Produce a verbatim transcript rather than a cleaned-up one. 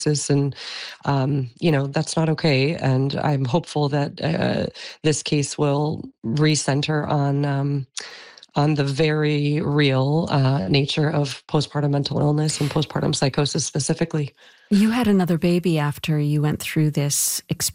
and, um, you know, that's not okay, and I'm hopeful that, uh, this case will recenter on, um, on the very real, uh, nature of postpartum mental illness and postpartum psychosis specifically. You had another baby after you went through this exp